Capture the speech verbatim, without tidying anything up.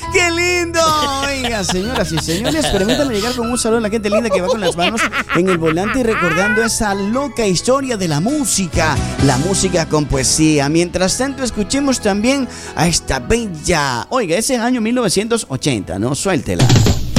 ¡Qué lindo! Oiga, señoras y señores, permítanme llegar con un saludo a la gente linda que va con las manos en el volante y recordando esa loca historia de la música. La música con poesía. Mientras tanto, escuchemos también a esta bella. Oiga, ese año mil novecientos ochenta, ¿no? Suéltela.